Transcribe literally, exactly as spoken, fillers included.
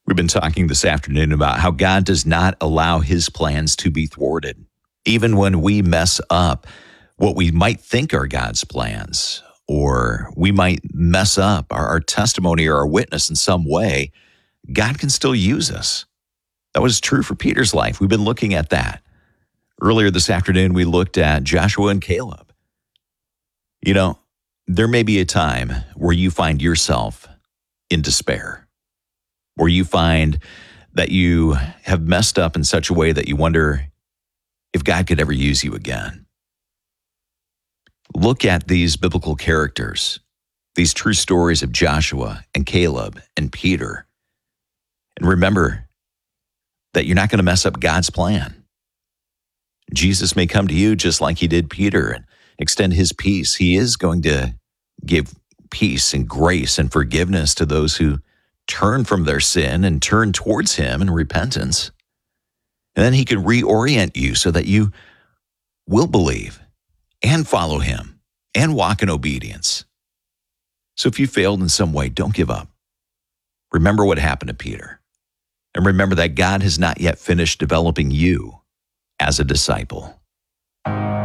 We've been talking this afternoon about how God does not allow his plans to be thwarted. Even when we mess up what we might think are God's plans, or we might mess up our, our testimony or our witness in some way, God can still use us. That was true for Peter's life. We've been looking at that. Earlier this afternoon, we looked at Joshua and Caleb. You know, there may be a time where you find yourself in despair, where you find that you have messed up in such a way that you wonder if God could ever use you again. Look at these biblical characters, these true stories of Joshua and Caleb and Peter, and remember that you're not going to mess up God's plan. Jesus may come to you just like he did Peter and extend his peace. He is going to give peace and grace and forgiveness to those who turn from their sin and turn towards him in repentance. And then he can reorient you so that you will believe and follow him and walk in obedience. So if you failed in some way, don't give up. Remember what happened to Peter. And remember that God has not yet finished developing you as a disciple.